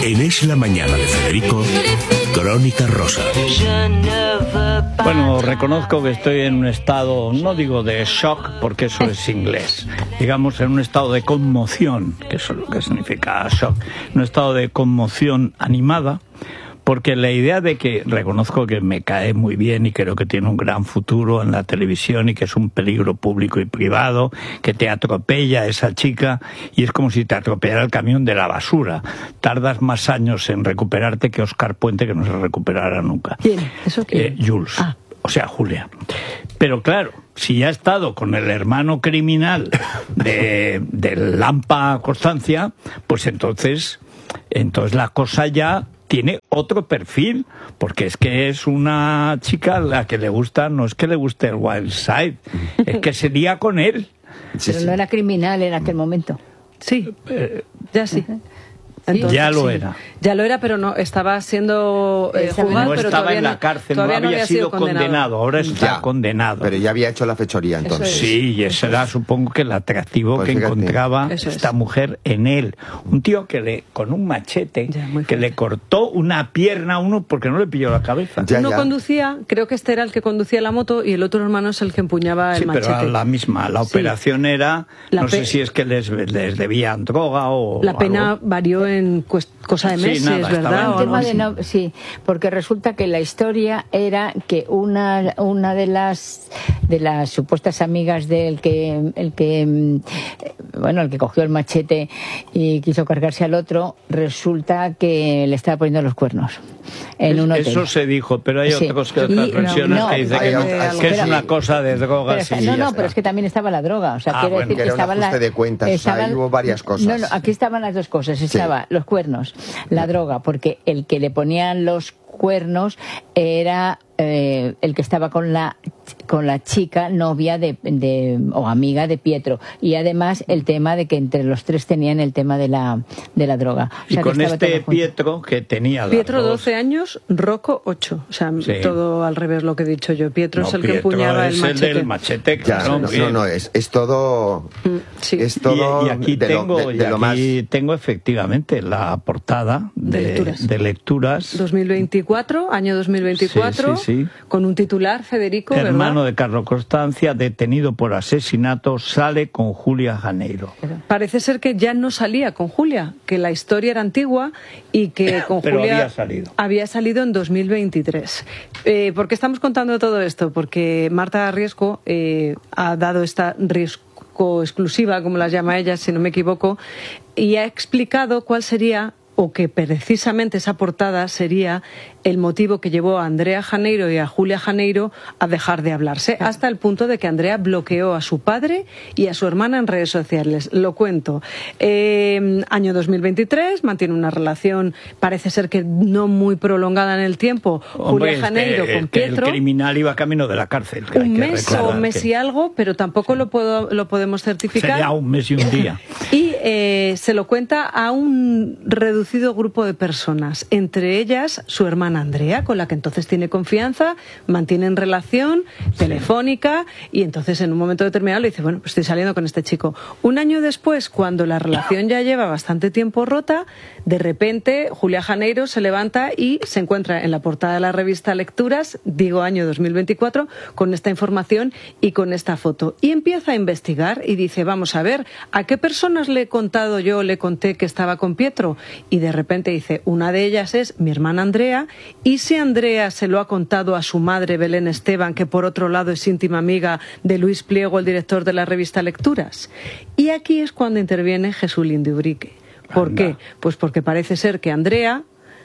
En Es la Mañana de Federico, Crónica Rosa. Bueno, reconozco que estoy en un estado, no digo de shock, porque eso es inglés, digamos en un estado de conmoción, que eso es lo que significa shock, un estado de conmoción animada, porque la idea de que reconozco que me cae muy bien y creo que tiene un gran futuro en la televisión y que es un peligro público y privado, que te atropella esa chica y es como si te atropellara el camión de la basura. Tardas más años en recuperarte que Óscar Puente, que no se recuperará nunca. ¿Quién? ¿Eso quién? Jules. O sea, Julia. Pero claro, si ya ha estado con el hermano criminal de Lampa Constancia, pues entonces la cosa ya tiene otro perfil, porque es que es una chica a la que le gusta, no es que le guste el Wild Side, es que sería con él. Pero no era criminal en aquel momento. Sí, ya sí. Entonces, ya lo era. Ya lo era, pero no estaba siendo juzgado, no pero estaba todavía en la cárcel, no había sido condenado. Ahora está condenado. Pero ya había hecho la fechoría entonces. Sí, y ese era, supongo, que el atractivo pues que encontraba esta mujer en él. Un tío que con un machete, que le cortó una pierna a uno porque no le pilló la cabeza. Uno conducía, creo que este era el que conducía la moto y el otro hermano es el que empuñaba el machete. Sí, pero la misma. La operación era, no sé si es que les debían droga o la pena algo. Varió en cosa de meses, ¿verdad? Sí, porque resulta que la historia era que una de las supuestas amigas del el que cogió el machete y quiso cargarse al otro, resulta que le estaba poniendo los cuernos en un hotel. Eso se dijo, pero hay otras versiones que dicen que es una cosa de drogas. Pero es que también estaba la droga. O sea, quiere decir que estaba un ajuste de cuentas, ahí hubo varias cosas. No, aquí estaban las dos cosas. Estaba los cuernos, la droga, porque el que le ponían los cuernos era el que estaba con la chica novia o amiga de Pietro, y además el tema de que entre los tres tenían el tema de la droga. O sea, y con este Pietro que tenía Pietro 12 años, Rocco 8, o sea, todo al revés lo que he dicho yo. Pietro es el que empuñaba el machete. El del machete, claro. Es todo. Es todo y aquí tengo efectivamente la portada de lecturas 2024, año 2024. Con un titular, Federico, hermano de Carlos Constancia, detenido por asesinato, sale con Julia Janeiro. Parece ser que ya no salía con Julia, que la historia era antigua y que con Julia había salido en 2023. ¿Por qué estamos contando todo esto? Porque Marta Riesco ha dado esta Riesco exclusiva, como la llama ella, si no me equivoco, y ha explicado cuál sería, o que precisamente esa portada sería el motivo que llevó a Andrea Janeiro y a Julia Janeiro a dejar de hablarse, hasta el punto de que Andrea bloqueó a su padre y a su hermana en redes sociales. Lo cuento. Año 2023, mantiene una relación, parece ser que no muy prolongada en el tiempo, Julia Janeiro con Pietro. El criminal iba camino de la cárcel. Un mes y algo, pero tampoco lo podemos certificar. Sería un mes y un día. Y se lo cuenta a un reducido grupo de personas, entre ellas su hermana Andrea, con la que entonces tiene confianza, mantienen relación telefónica, y entonces en un momento determinado le dice, bueno, pues estoy saliendo con este chico. Un año después, cuando la relación ya lleva bastante tiempo rota, de repente Julia Janeiro se levanta y se encuentra en la portada de la revista Lecturas, digo año 2024, con esta información y con esta foto. Y empieza a investigar y dice, vamos a ver, ¿a qué personas le conté que estaba con Pietro? Y de repente dice, una de ellas es mi hermana Andrea. ¿Y si Andrea se lo ha contado a su madre Belén Esteban, que por otro lado es íntima amiga de Luis Pliego, el director de la revista Lecturas? Y aquí es cuando interviene Jesulín de Ubrique. ¿Por qué? Pues porque parece ser que Andrea,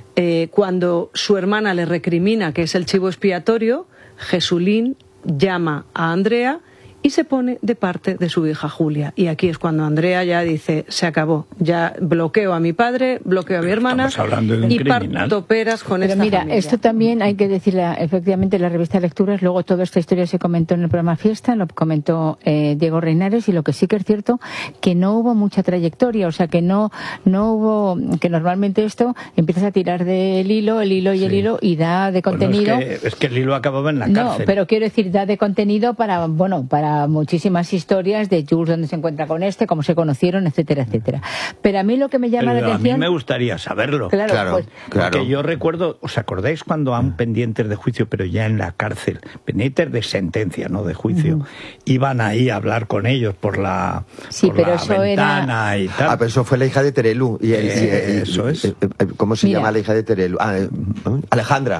cuando su hermana le recrimina que es el chivo expiatorio, Jesulín llama a Andrea y se pone de parte de su hija Julia. Y aquí es cuando Andrea ya dice, se acabó, ya bloqueo a mi padre, bloqueo a mi hermana y parto peras con esta familia. Mira, esto también hay que decirle, efectivamente, en la revista Lecturas, luego toda esta historia se comentó en el programa Fiesta, lo comentó Diego Reinares, y lo que sí que es cierto, que no hubo mucha trayectoria, o sea, que no hubo, que normalmente esto empiezas a tirar del hilo, el hilo, y da de contenido. Bueno, es que el hilo acababa en la cárcel. No, pero quiero decir, da de contenido para muchísimas historias de Jules, dónde se encuentra con cómo se conocieron, etcétera, etcétera. Pero a mí lo que me llama la atención... A mí me gustaría saberlo. Claro. Porque yo recuerdo, ¿os acordáis cuando aún pendientes de juicio, pero ya en la cárcel, pendientes de sentencia, no de juicio, iban ahí a hablar con ellos por la, ventana y tal? Pero eso fue la hija de Terelu. Eso es. ¿Cómo se llama la hija de Terelu? Alejandra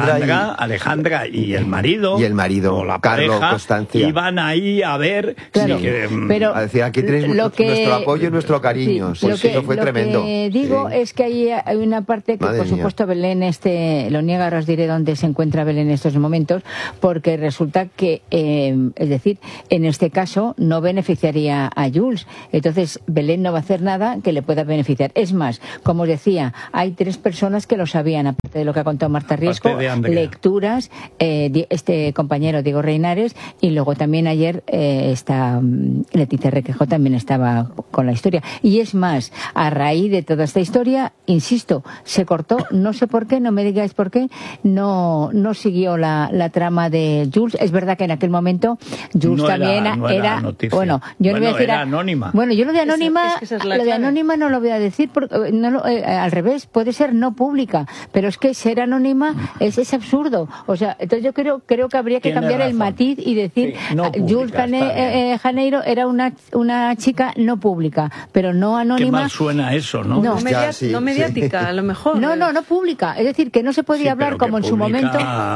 y el marido. Y el marido, o la Carlos, pareja, Constancia. Iban ahí a ver... pero a decir, aquí tenéis nuestro apoyo y nuestro cariño. Eso fue tremendo. Lo que digo es que hay una parte que, por supuesto, Belén lo niega, ahora os diré dónde se encuentra Belén en estos momentos, porque resulta que, es decir, en este caso no beneficiaría a Jules. Entonces, Belén no va a hacer nada que le pueda beneficiar. Es más, como os decía, hay 3 personas que lo sabían, aparte de lo que ha contado Marta Riesco, lecturas, este compañero Diego Reinares, y luego también ayer está Leticia Requejo, también estaba con la historia. Y es más, a raíz de toda esta historia, insisto, se cortó, no sé por qué, no me digáis por qué, no siguió la trama de Jules. Es verdad que en aquel momento Jules también era noticia. Bueno, yo no voy a decir era anónima. Bueno, yo lo de anónima, lo de anónima no lo voy a decir, porque, al revés, puede ser no pública, pero es que ser anónima es absurdo. O sea, entonces yo creo que habría que cambiar el matiz y decir Jules Janeiro era una chica no pública, pero no anónima. Qué mal suena eso, ¿no? No mediática, a lo mejor. No pública. Es decir, que no se podía hablar como en su momento.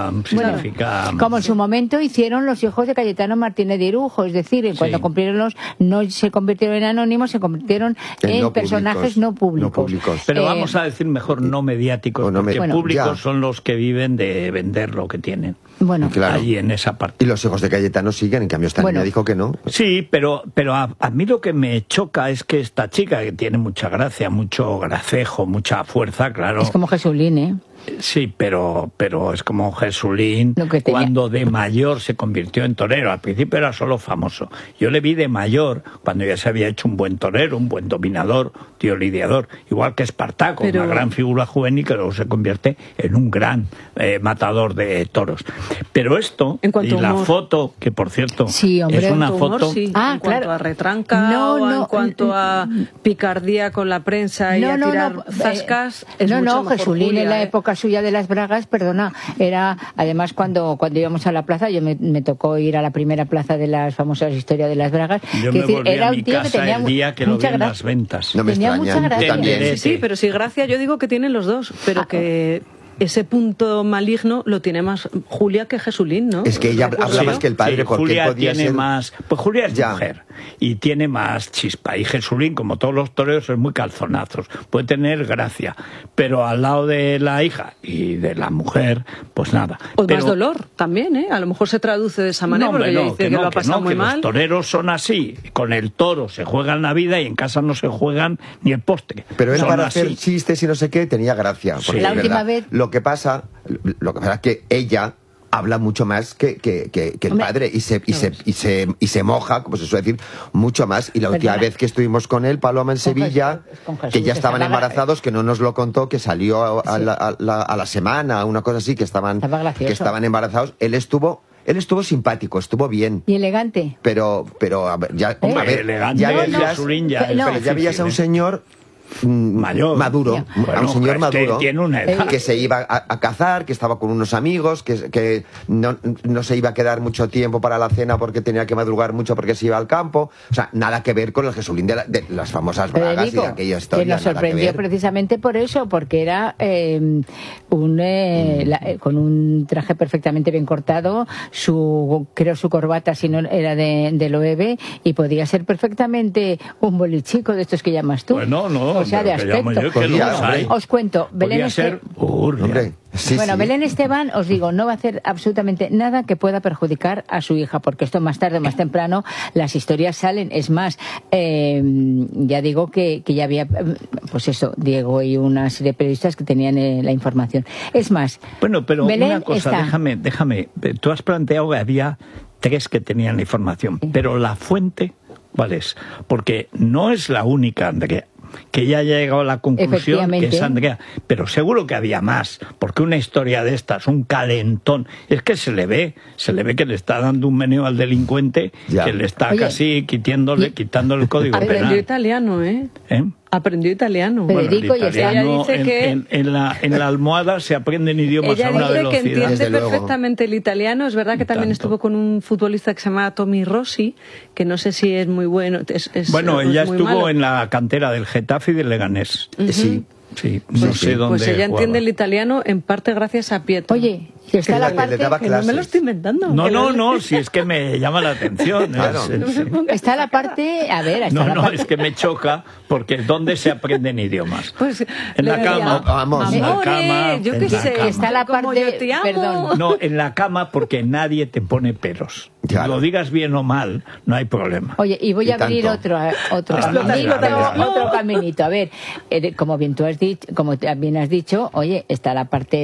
Como en su momento hicieron los hijos de Cayetano Martínez de Irujo. Es decir, cuando cumplieron no se convirtieron en anónimos, se convirtieron en personajes no públicos. Pero vamos a decir mejor no mediáticos, porque públicos son los que viven de vender lo que tienen. Bueno, ahí en esa parte. Y los hijos de Cayetano siguen, en cambio esta niña dijo que no. Sí, pero a mí lo que me choca es que esta chica, que tiene mucha gracia, mucho gracejo, mucha fuerza, claro. Es como Jesulín, ¿eh? Sí, pero es como Jesulín cuando de mayor se convirtió en torero. Al principio era solo famoso. Yo le vi de mayor cuando ya se había hecho un buen torero, un buen dominador, tío lidiador, igual que Espartaco, una gran figura juvenil que luego se convierte en un gran matador de toros. Pero esto, y la foto, que por cierto es una foto... en cuanto a retranca en cuanto a picardía con la prensa y a tirar zascas, es mucho mejor Jesulín Julia, en la época suya de las bragas, era además cuando íbamos a la plaza, yo me tocó ir a la primera plaza de las famosas historias de las bragas. Era un tío que tenía el día que lo vi en las ventas. No me tenía extraña. mucha gracia. También. Sí, pero sí, gracia yo digo que tienen los dos, pero que ese punto maligno lo tiene más Julia que Jesulín, ¿no? Es que ella habla más que el padre, porque Julia podía tiene ser... más... Pues Julia es mujer y tiene más chispa, y Jesulín, como todos los toreros, es muy calzonazos, puede tener gracia, pero al lado de la hija y de la mujer, pues nada. O más dolor también, ¿eh? A lo mejor se traduce de esa manera, porque ella dice que lo ha pasado muy mal. Los toreros son así, con el toro se juegan la vida y en casa no se juegan ni el postre. Pero él para hacer chistes y no sé qué tenía gracia. Porque la última vez... Lo que pasa es que ella habla mucho más que el padre y se moja, como se suele decir, mucho más. Y la última vez que estuvimos con él, Paloma, en Sevilla, que ya estaban embarazados, que no nos lo contó, que salió a la semana, una cosa así, que estaban embarazados, él estuvo simpático, estuvo bien. Y elegante. Pero a ver, ya veías a un señor maduro, a un señor maduro que se iba a cazar, que estaba con unos amigos, que no se iba a quedar mucho tiempo para la cena porque tenía que madrugar mucho porque se iba al campo. O sea, nada que ver con el Jesulín de las famosas bragas y de aquella historia. Que nos sorprendió precisamente por eso, porque era con un traje perfectamente bien cortado, su corbata, si no era de Loewe, y podía ser perfectamente un bolichico de estos que llamas tú. Bueno, no. O sea, de aspecto. Os cuento, Belén Belén Esteban, os digo, no va a hacer absolutamente nada que pueda perjudicar a su hija, porque esto más tarde o más temprano las historias salen. Es más, ya digo que ya había, pues eso, Diego y una serie de periodistas que tenían la información. Es más, bueno, pero Belén una cosa, está... déjame, tú has planteado que había 3 que tenían la información, pero la fuente, ¿cuál es? Porque no es la única Andrea, que ya ha llegado a la conclusión que es Andrea, pero seguro que había más, porque una historia de estas, un calentón, es que se le ve que le está dando un meneo al delincuente, que le está casi quitando el código penal. Aprendió italiano, ¿eh? Aprendió italiano. Federico, bueno, ella dice que en la almohada se aprenden idiomas a una velocidad. Ella dice que entiende perfectamente el italiano. Es verdad que también estuvo con un futbolista que se llamaba Tommy Rossi, que no sé si es muy bueno. Bueno, ella estuvo malo. En la cantera del Getafe y del Leganés. Sí. Sí, no sé dónde Pues ella entiende el italiano en parte gracias a Pietro. Oye, si está la parte... Que no me lo estoy inventando. No, si es que me llama la atención. Claro. Está la parte... A ver, está la parte... es que me choca, porque ¿dónde se aprenden idiomas? Pues, en la cama. Vamos. En la cama. Yo qué sé. Está la parte... Yo te amo. Perdón. No, en la cama porque nadie te pone peros. Claro. Lo digas bien o mal, no hay problema. Oye, y voy a abrir otro caminito. A ver, como bien tú has dicho, como bien has dicho, oye, está la parte